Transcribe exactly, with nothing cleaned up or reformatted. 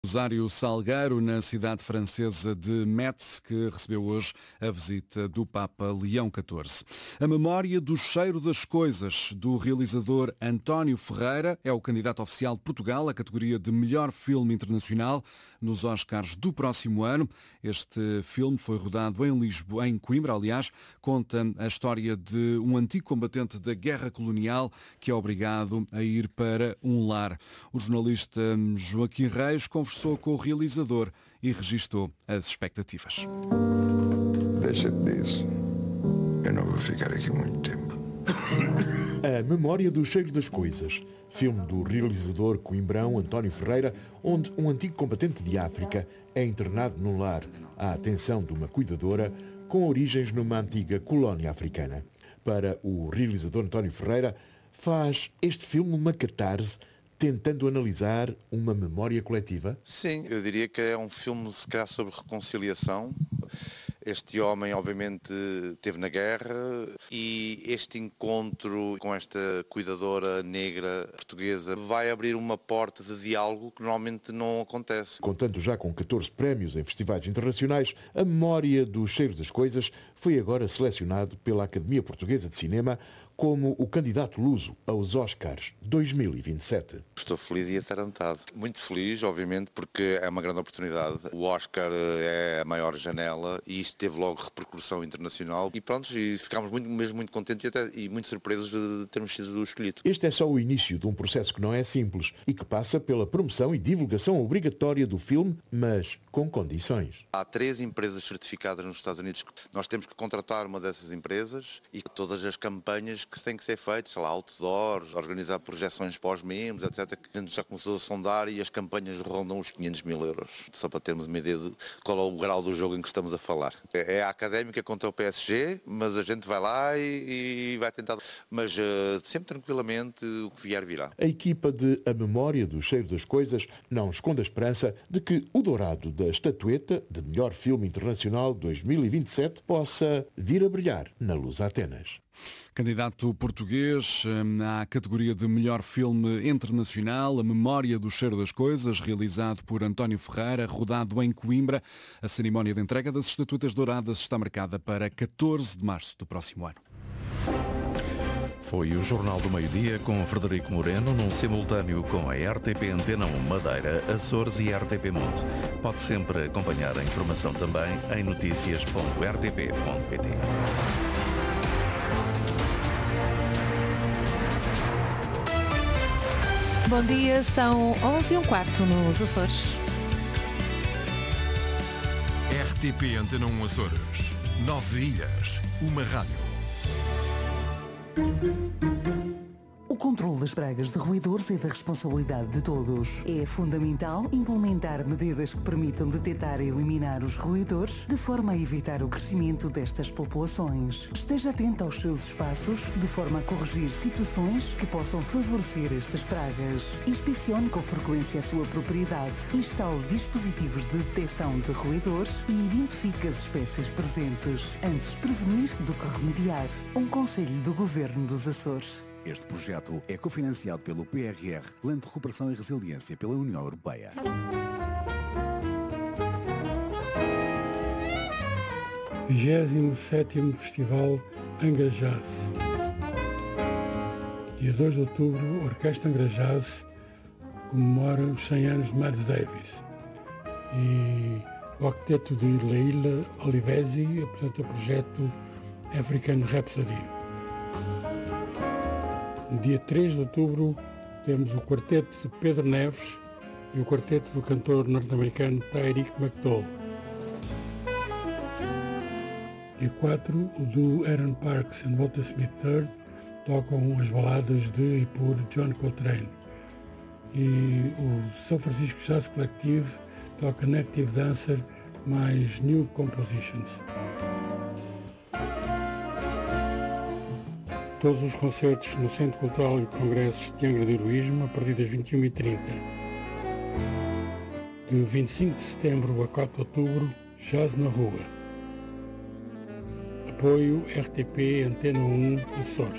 Rosário Salgueiro, na cidade francesa de Metz, que recebeu hoje a visita do Papa Leão catorze. A memória do cheiro das coisas, do realizador António Ferreira, é o candidato oficial de Portugal à categoria de melhor filme internacional nos Oscars do próximo ano. Este filme foi rodado em Lisboa, em Coimbra, aliás, conta a história de um antigo combatente da guerra colonial que é obrigado a ir para um lar. O jornalista Joaquim Reis conversou com o realizador e registou as expectativas. Deixa-te disso. Eu não vou ficar aqui muito tempo. A Memória do Cheiro das Coisas, filme do realizador coimbrão António Ferreira, onde um antigo combatente de África é internado num lar à atenção de uma cuidadora com origens numa antiga colónia africana. Para o realizador António Ferreira, faz este filme uma catarse tentando analisar uma memória coletiva? Sim, eu diria que é um filme, se calhar, sobre reconciliação. Este homem, obviamente, esteve na guerra e este encontro com esta cuidadora negra portuguesa vai abrir uma porta de diálogo que normalmente não acontece. Contando já com catorze prémios em festivais internacionais, a Memória dos Cheiros das Coisas foi agora selecionado pela Academia Portuguesa de Cinema como o candidato luso aos Oscars dois mil e vinte e sete. Estou feliz e atarantado. Muito feliz, obviamente, porque é uma grande oportunidade. O Oscar é a maior janela e isto teve logo repercussão internacional e pronto, e ficámos muito, mesmo muito contentes e, até, e muito surpresos de termos sido escolhidos. Este é só o início de um processo que não é simples e que passa pela promoção e divulgação obrigatória do filme, mas com condições. Há três empresas certificadas nos Estados Unidos. Nós temos que contratar uma dessas empresas e todas as campanhas que têm que ser feitas, sei lá, outdoors, organizar projeções para os membros, etcétera, que a gente já começou a sondar e as campanhas rondam os quinhentos mil euros, só para termos uma ideia de qual é o grau do jogo em que estamos a falar. É a académica contra o P S G, mas a gente vai lá e, e vai tentar, mas uh, sempre tranquilamente o que vier virá. A equipa de A Memória do Cheiro das Coisas não esconde a esperança de que o dourado da estatueta de melhor filme internacional dois mil e vinte e sete possa vir a brilhar na Luz Atenas. Candidato português à categoria de melhor filme internacional, A Memória do Cheiro das Coisas, realizado por António Ferreira, rodado em Coimbra. A cerimónia de entrega das estatuetas douradas está marcada para catorze de março do próximo ano. Foi o Jornal do Meio-Dia com Frederico Moreno, num simultâneo com a R T P Antena um Madeira, Açores e R T P Monte. Pode sempre acompanhar a informação também em notícias ponto r t p ponto p t. Bom dia, são onze e um quarto nos Açores. R T P Antena um Açores. Nove ilhas, uma rádio. O controle das pragas de roedores é da responsabilidade de todos. É fundamental implementar medidas que permitam detectar e eliminar os roedores de forma a evitar o crescimento destas populações. Esteja atento aos seus espaços de forma a corrigir situações que possam favorecer estas pragas. Inspecione com frequência a sua propriedade. Instale dispositivos de detecção de roedores e identifique as espécies presentes. Antes prevenir do que remediar. Um conselho do Governo dos Açores. Este projeto é cofinanciado pelo P R R, Plano de Recuperação e Resiliência pela União Europeia. vigésimo sétimo Festival Angra Jazz. Dia dois de outubro, a Orquestra Angra Jazz comemora os cem anos de Miles Davis. E o octeto de Leila Olivesi apresenta o projeto African Rhapsody. No dia três de outubro temos o quarteto de Pedro Neves e o quarteto do cantor norte-americano Tyreek McDowell. Dia quatro, o do Aaron Parks e Walter Smith terceiro tocam as baladas de e por John Coltrane. E o São Francisco Jazz Collective toca Native Dancer mais New Compositions. Todos os concertos no Centro Cultural e Congressos de Angra do Heroísmo a partir das vinte e uma e trinta. De vinte e cinco de setembro a quatro de outubro, Jazz na Rua. Apoio R T P Antena um Açores.